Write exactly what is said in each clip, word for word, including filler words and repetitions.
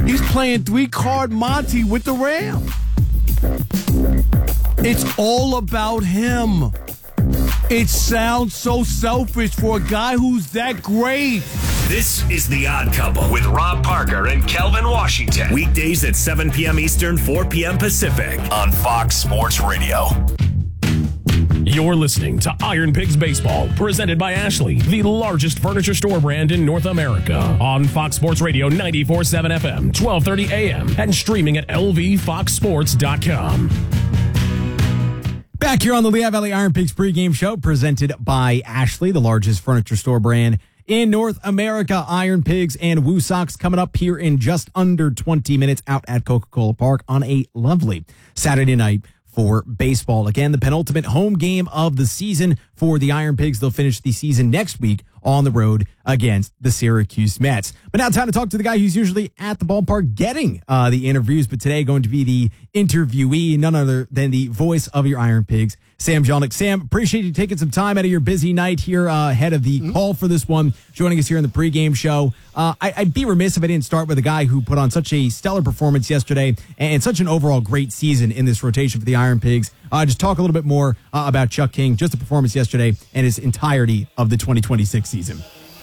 He's playing three-card Monty with the Rams. It's all about him. It sounds so selfish for a guy who's that great. This is The Odd Couple with Rob Parker and Kelvin Washington. Weekdays at seven p.m. Eastern, four p.m. Pacific on Fox Sports Radio. You're listening to Iron Pigs Baseball, presented by Ashley, the largest furniture store brand in North America. On Fox Sports Radio ninety-four point seven F M, twelve thirty A M, and streaming at L V fox sports dot com. Back here on the Lehigh Valley Iron Pigs pregame show, presented by Ashley, the largest furniture store brand in North America. Iron Pigs and Woo Sox coming up here in just under twenty minutes out at Coca-Cola Park on a lovely Saturday night for baseball. Again, the penultimate home game of the season for the Iron Pigs. They'll finish the season next week on the road against the Syracuse Mets. But now time to talk to the guy who's usually at the ballpark getting uh, the interviews, but today going to be the interviewee, none other than the voice of your Iron Pigs, Sam Jelnick. Sam, appreciate you taking some time out of your busy night here uh, ahead of the mm-hmm. call for this one, joining us here in the pregame show. Uh, I, I'd be remiss if I didn't start with a guy who put on such a stellar performance yesterday and such an overall great season in this rotation for the Iron Pigs. Uh, just talk a little bit more uh, about Chuck King, just the performance yesterday and his entirety of the twenty twenty-six season.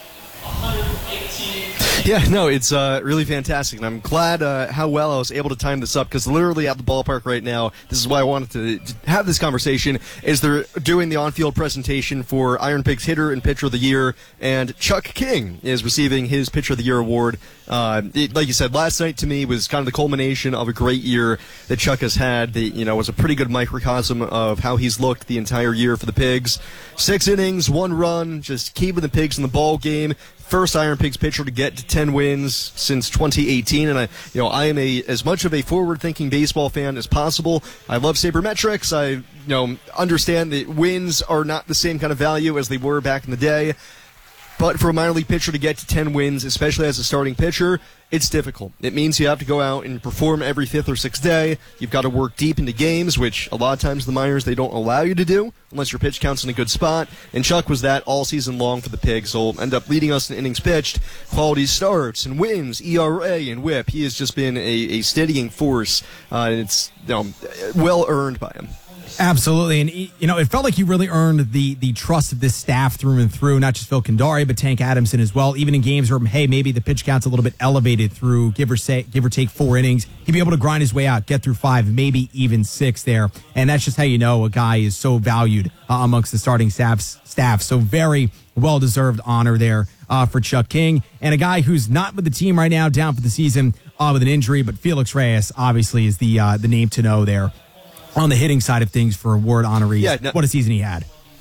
Yeah, no, it's uh, really fantastic, and I'm glad uh, how well I was able to time this up, because literally at the ballpark right now, this is why I wanted to have this conversation, is they're doing the on-field presentation for Iron Pigs Hitter and Pitcher of the Year, and Chuck King is receiving his Pitcher of the Year award. Uh, it, like you said, last night to me was kind of the culmination of a great year that Chuck has had. That, you know, was a pretty good microcosm of how he's looked the entire year for the Pigs. Six innings, one run, just keeping the Pigs in the ball game. First Iron Pigs pitcher to get to ten wins since twenty eighteen, and I, you know, I am a as much of a forward-thinking baseball fan as possible. I love sabermetrics. I, you know, understand that wins are not the same kind of value as they were back in the day. But for a minor league pitcher to get to ten wins, especially as a starting pitcher, it's difficult. It means you have to go out and perform every fifth or sixth day. You've got to work deep into games, which a lot of times the minors, they don't allow you to do unless your pitch count's in a good spot. And Chuck was that all season long for the Pigs. He'll end up leading us in innings pitched, quality starts and wins, E R A and whip. He has just been a, a steadying force, uh, and it's, you know, well earned by him. Absolutely. And, you know, it felt like he really earned the the trust of this staff through and through, not just Phil Kandari, but Tank Adamson as well. Even in games where, hey, maybe the pitch count's a little bit elevated through give or, say, give or take four innings, he'd be able to grind his way out, get through five, maybe even six there. And that's just how you know a guy is so valued uh, amongst the starting staff's staff. So very well-deserved honor there uh, for Chuck King. And a guy who's not with the team right now, down for the season uh, with an injury, but Felix Reyes obviously is the uh, the name to know there on the hitting side of things for award honorees. Yeah, no, what a season he had.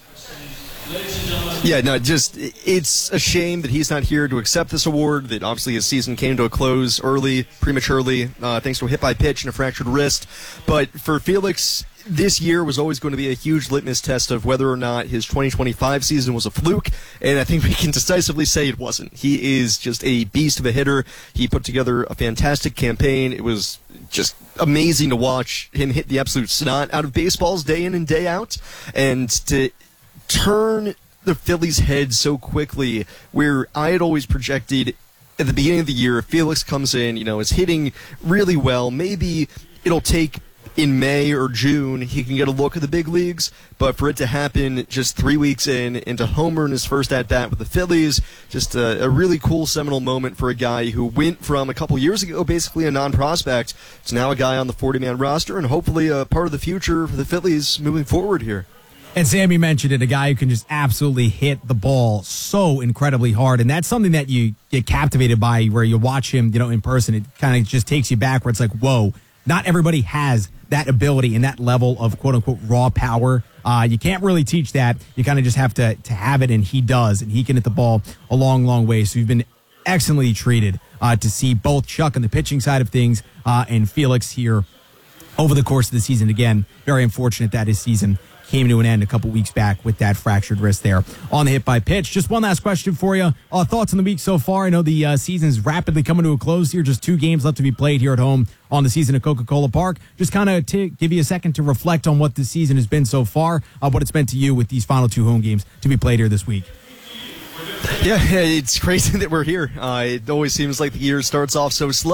Yeah, no, just, it's a shame that he's not here to accept this award, that obviously his season came to a close early, prematurely, uh, thanks to a hit by pitch and a fractured wrist. But for Felix, this year was always going to be a huge litmus test of whether or not his twenty twenty-five season was a fluke, and I think we can decisively say it wasn't. He is just a beast of a hitter. He put together a fantastic campaign. It was just amazing to watch him hit the absolute snot out of baseballs day in and day out, and to turn the Phillies' head so quickly, where I had always projected at the beginning of the year, Felix comes in, you know, is hitting really well. Maybe it'll take in May or June, he can get a look at the big leagues, but for it to happen just three weeks in and to homer in his first at-bat with the Phillies, just a, a really cool seminal moment for a guy who went from a couple years ago basically a non-prospect to now a guy on the forty-man roster and hopefully a part of the future for the Phillies moving forward here. And Sammy mentioned it, a guy who can just absolutely hit the ball so incredibly hard. And that's something that you get captivated by where you watch him, you know, in person. It kind of just takes you back where it's like, whoa, not everybody has that ability and that level of quote-unquote raw power. Uh, you can't really teach that. You kind of just have to, to have it, and he does. And he can hit the ball a long, long way. So we've been excellently treated uh, to see both Chuck on the pitching side of things uh, and Felix here over the course of the season. Again, very unfortunate that his season came to an end a couple weeks back with that fractured wrist there on the hit by pitch. Just one last question for you. Uh, thoughts on the week so far? I know the uh, season's rapidly coming to a close here. Just two games left to be played here at home on the season at Coca-Cola Park. Just kind of to give you a second to reflect on what the season has been so far, uh, what it's meant to you with these final two home games to be played here this week. Yeah, it's crazy that we're here. Uh, it always seems like the year starts off so slow.